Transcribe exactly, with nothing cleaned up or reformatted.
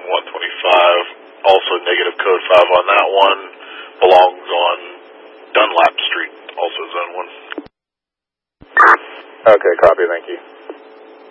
one twenty-five. Also negative code five on that one. Belongs on Dunlap Street, also zone one. Okay, copy, thank you.